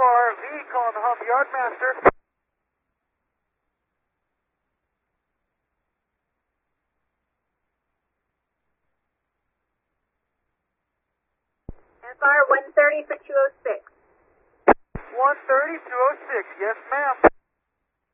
WRV calling the Hump Yardmaster. FR 130 for 206. 130, 206, yes ma'am.